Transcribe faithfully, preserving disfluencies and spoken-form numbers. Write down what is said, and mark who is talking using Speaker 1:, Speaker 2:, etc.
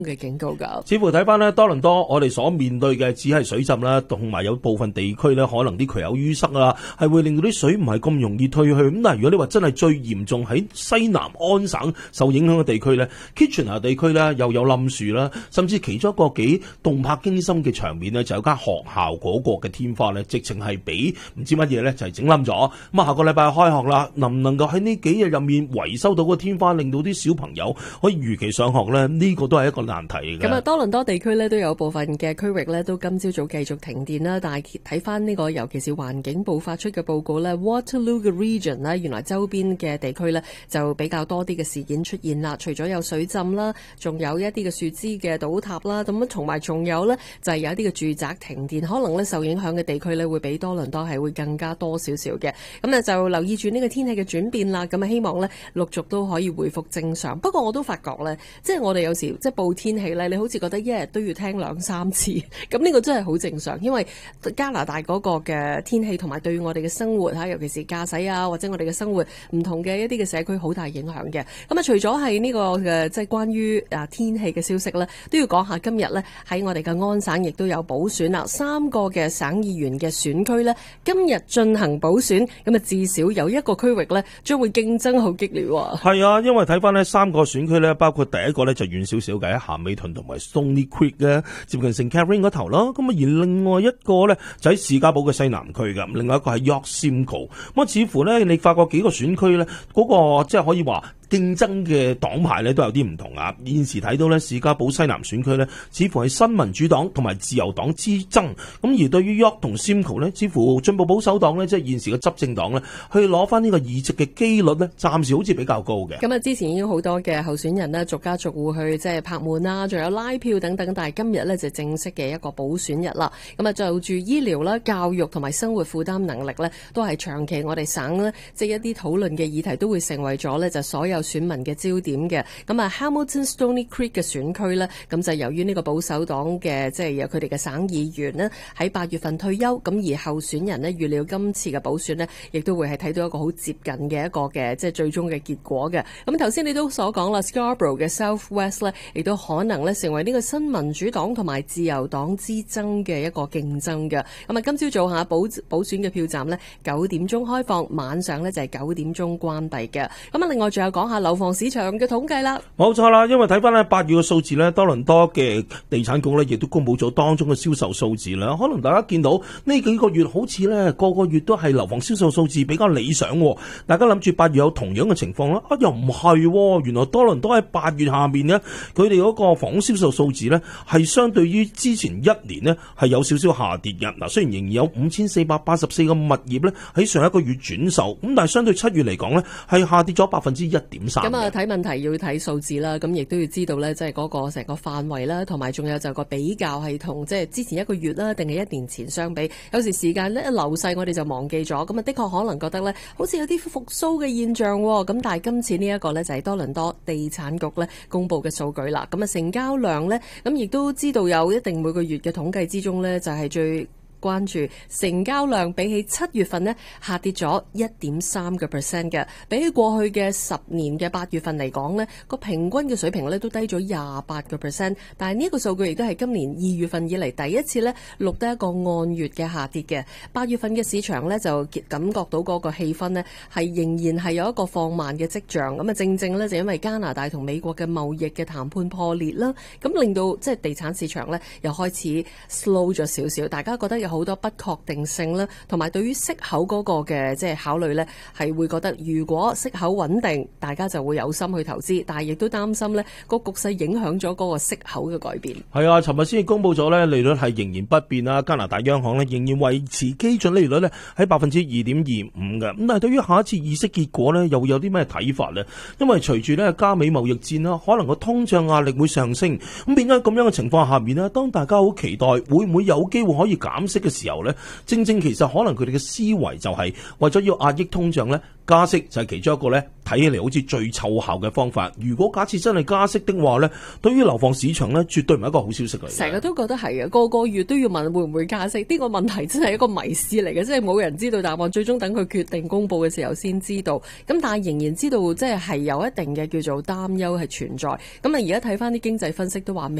Speaker 1: 嘅警告噶。
Speaker 2: 似乎睇翻呢多倫多，我哋所面對嘅只係水浸啦，同埋有部分地區呢可能啲渠有淤塞啦，係會令到啲水唔係咁容易退去。咁但係如果你話真係最嚴重喺西南安省受影響嘅地區呢 Kitchener 地區呢又有冧樹啦，甚至其中一個幾動魄驚心嘅場面呢，就有間學校嗰個嘅天花呢，直情係俾唔知乜嘢呢，就係整冧咗。咁啊，下個禮拜開學啦，能唔能夠喺呢幾日入面維修到個天花，令到啲小朋友可以如期上學呢？呢、這個都係一個難題嘅。
Speaker 1: 咁啊，多倫多地區呢都有部分嘅區域呢都今朝早繼續停電啦。但係睇翻呢個，尤其是環境部發出嘅報告呢 Waterloo 嘅 region 呢，原來周邊嘅地區呢就比較多啲嘅事件出現啦。除咗有水浸啦，仲有一啲嘅樹枝嘅倒塌啦，咁同埋仲有呢就係有一啲嘅住宅停電，可能呢受影響嘅地區呢會比多倫多係會更加多少少嘅。咁啊就留意住呢個天氣嘅轉變啦。咁啊希望呢陸續都可以回復正常。不過我都發覺呢，即係我哋有時即係報天氣呢，你好似覺得一日都要聽兩三次，咁呢個真係好正常，因為加拿大嗰個嘅天氣同埋對我哋嘅生活吓，尤其是駕駛啊或者我哋嘅生活唔同嘅一啲嘅社區好大影響嘅。咁啊除咗係呢個嘅即係關於啊天氣嘅消息呢，都要講下今日呢喺我哋嘅安省亦都有補選啦，三個嘅省議員嘅選區呢，今日進行補選，咁啊至少有一個區域呢將會競爭好激烈喎。
Speaker 2: 係啊，因為睇翻呢三個選區呢，包括第一個呢就遠少少嘅喺咸美頓同埋 Stoney Creek 嘅接近聖 Catherine 嗰頭啦，咁啊而另外一個呢就喺士嘉堡嘅西南區㗎，另外一個係 York Simcoe。咁啊似乎呢你發覺幾個選區呢嗰、嗰個即係可以話競爭嘅黨派咧都有啲唔同啊！現時睇到咧，士嘉堡西南選區咧，似乎係新民主黨同埋自由黨之爭。咁而對於 York 同 Simcoe 咧，似乎進步保守黨咧，即係現時嘅執政黨咧，去攞翻呢個議席嘅機率咧，暫時好似比較高嘅。
Speaker 1: 咁啊，之前已經好多嘅候選人咧，逐家逐戶去即係拍門啦，仲有拉票等等。但係今日咧就正式嘅一個補選日啦。咁啊，就住醫療啦、教育同埋生活負擔能力咧，都係長期我哋省咧，即係一啲討論嘅議題，都會成為咗咧就所有選民嘅焦點嘅。咁啊 Hamilton Stoney Creek 嘅選區呢，咁就由於呢個保守黨嘅即係有佢哋嘅省議員呢喺八月份退休，咁而候選人呢預料今次嘅補選呢，亦都會係睇到一個好接近嘅一個嘅即係最終嘅結果嘅。咁頭先你都所講啦 Scarborough 嘅 South West 呢，亦都可能呢成為呢個新民主黨同埋自由黨之爭嘅一個競爭嘅。咁啊，今朝早下補補選嘅票站呢，九點鐘開放，晚上呢就係九點鐘關閉嘅。咁啊，另外仲有講下樓房市場嘅統計啦，
Speaker 2: 冇錯啦，因為睇翻咧八月嘅數字咧，多倫多嘅地產局咧亦都公布咗當中嘅銷售數字啦。可能大家見到呢幾個月好似咧個個月都係樓房銷售數字比較理想，大家諗住八月有同樣嘅情況啦，啊又唔係，原來多倫多喺八月下面呢，佢哋嗰個房屋銷售數字呢係相對於之前一年呢係有少少下跌嘅。嗱，雖然仍然有五千四百八十四個物業呢喺上一個月轉售，咁但係相對七月嚟講呢係下跌咗百分之一點三。
Speaker 1: 咁啊，睇問題要睇數字啦，咁亦都要知道咧，即係嗰個成個範圍啦，同埋仲有就個比較係同即係之前一個月啦，定係一年前相比，有時時間咧流逝，我哋就忘記咗。咁啊，的確可能覺得咧，好似有啲復甦嘅現象喎。咁但係今次呢一個咧就係多倫多地產局咧公布嘅數據啦。咁啊，成交量咧，咁亦都知道有一定每個月嘅統計之中咧，就係最關注成交量比起七月份呢下跌咗一點三個 percent 嘅，比起過去嘅十年嘅八月份嚟講呢個平均嘅水平呢都低咗廿八個 percent。但係呢一個數據亦都係今年二月份以嚟第一次呢錄得一個按月嘅下跌嘅。八月份嘅市場呢就感覺到嗰個氣氛呢係仍然係有一個放慢嘅跡象。咁啊，正正呢就因為加拿大同美國嘅貿易嘅談判破裂啦，咁令到即係地產市場呢又開始 slow 咗少少，大家覺得有好多不確定性啦，同埋對於息口嗰個嘅即係考慮呢，係會覺得如果息口穩定，大家就會有心去投資，但係亦都擔心呢個局勢影響咗嗰個息口嘅改變。
Speaker 2: 係啊，尋日先至公布咗呢利率係仍然不變啦，加拿大央行呢仍然維持基準利率呢喺百分之二點二五嘅。咁但係對於下一次議息結果呢，又會有啲咩睇法呢？因為隨住呢加美貿易戰啦，可能個通脹壓力會上升，咁變咗咁樣嘅情況下面呢，當大家好期待會唔會有機會可以減息嘅時候咧，正正其實可能佢哋嘅思維就係為咗要壓抑通脹咧，加息就係其中一個咧睇起嚟好似最奏效嘅方法。如果假設真係加息的話咧，對於樓房市場咧，絕對唔係一個好消息嚟。
Speaker 1: 成日都覺得係嘅，個個月都要問會唔會加息，呢、這個問題真係一個迷思嚟嘅，即係冇人知道答案，最終等佢決定公佈嘅時候先知道。咁但係仍然知道即係係有一定嘅叫做擔憂係存在。咁啊而家睇翻啲經濟分析都話。